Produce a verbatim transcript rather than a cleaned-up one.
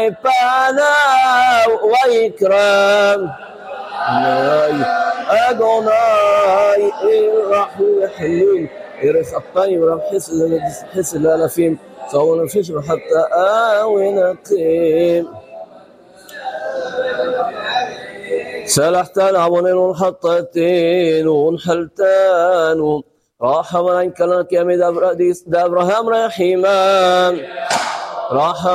بانا وإكرام أدوناي الرحمن الحليم إرث الطيب ورم حس الألفين صون الفشر حتى آوي نقيم سلحتان عبونين ونحطتين ونحلتان راح من كلامك يا ميد أبراهام رحيمان راح